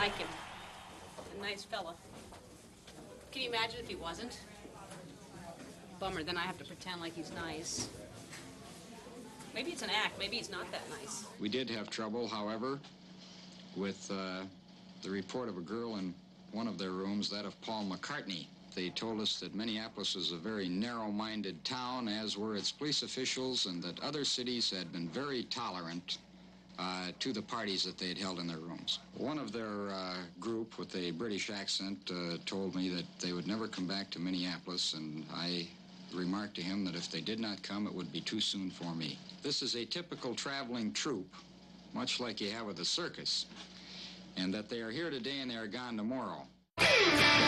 like him. A nice fella. Can you imagine if he wasn't? Bummer, then I have to pretend like he's nice. Maybe it's an act. Maybe he's not that nice. We did have trouble, however, with the report of a girl in one of their rooms, that of Paul McCartney. They told us that Minneapolis was a very narrow-minded town, as were its police officials, and that other cities had been very tolerant to the parties that they had held in their rooms. One of their group with a British accent told me that they would never come back to Minneapolis, and I remarked to him that if they did not come, it would be too soon for me. This is a typical traveling troupe, much like you have at the circus, and that they are here today and they are gone tomorrow.